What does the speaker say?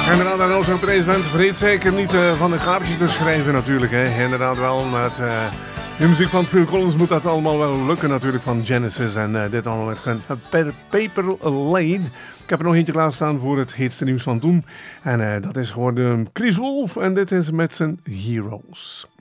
Inderdaad, en als je op deze bent, vergeet zeker niet van een kaartje te schrijven natuurlijk. Hè. Inderdaad wel, met de muziek van Phil Collins moet dat allemaal wel lukken natuurlijk van Genesis. En dit allemaal met Paper Laid. Ik heb er nog eentje klaarstaan voor het heetste nieuws van toen. En dat is geworden Chris Wolf en dit is met zijn Heroes.